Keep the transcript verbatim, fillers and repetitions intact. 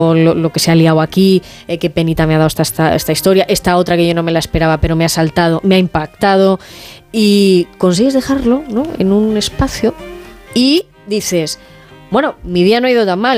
Lo, lo que se ha liado aquí, eh, qué penita me ha dado esta, esta, esta historia, esta otra que yo no me la esperaba, pero me ha saltado, me ha impactado, y consigues dejarlo, ¿no?, en un espacio y dices, bueno, mi día no ha ido tan mal.